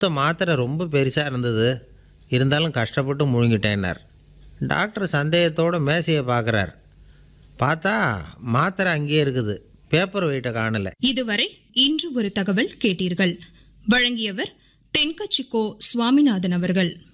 மாத்திரை ரொம்ப பெருசாக இருந்தது, இருந்தாலும் கஷ்டப்பட்டு முழுங்கிட்டேன்னார். டாக்டர் சந்தேகத்தோடு மேசையை பார்க்குறார். பார்த்தா மாத்திரை அங்கேயே இருக்குது, பேப்பர் வெயிட்டை காணலை. இதுவரை இன்று ஒரு தகவல் கேட்டீர்கள். வழங்கியவர் தென்கட்சிக்கோ சுவாமிநாதன் அவர்கள்.